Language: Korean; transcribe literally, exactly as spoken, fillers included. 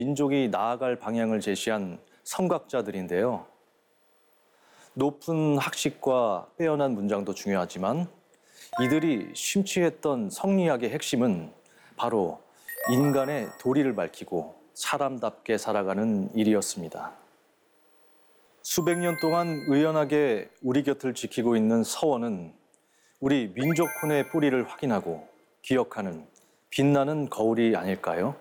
민족이 나아갈 방향을 제시한 선각자들인데요. 높은 학식과 빼어난 문장도 중요하지만 이들이 심취했던 성리학의 핵심은 바로 인간의 도리를 밝히고 사람답게 살아가는 일이었습니다. 수백 년 동안 의연하게 우리 곁을 지키고 있는 서원은 우리 민족혼의 뿌리를 확인하고 기억하는 빛나는 거울이 아닐까요?